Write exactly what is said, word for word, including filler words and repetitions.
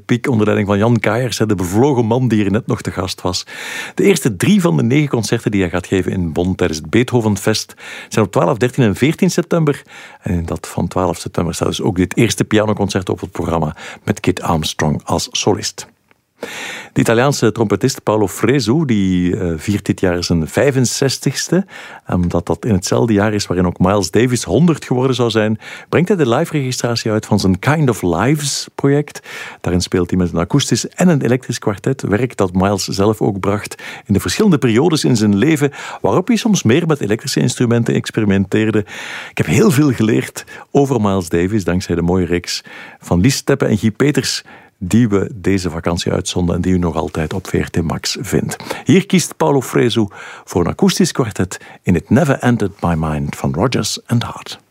piek onder leiding van Jan Kaiers, de bevlogen man die hier net nog te gast was. De eerste drie van de negen concerten die hij gaat geven in Bonn tijdens het Beethovenfest zijn op twaalf, dertien en veertien september. En in dat van twaalf september staat dus ook dit eerste pianoconcert op het programma met Kit Armstrong als solist. De Italiaanse trompetist Paolo Fresu die uh, viert dit jaar zijn vijfenzestigste. Omdat dat in hetzelfde jaar is waarin ook Miles Davis honderd geworden zou zijn, brengt hij de live-registratie uit van zijn Kind of Lives project. Daarin speelt hij met een akoestisch en een elektrisch kwartet, werk dat Miles zelf ook bracht in de verschillende periodes in zijn leven, waarop hij soms meer met elektrische instrumenten experimenteerde. Ik heb heel veel geleerd over Miles Davis, dankzij de mooie reeks van Lies Teppe en Guy Peters, die we deze vakantie uitzonden en die u nog altijd op V R T Max vindt. Hier kiest Paolo Fresu voor een akoestisch kwartet in It Never Entered My Mind van Rodgers and Hart.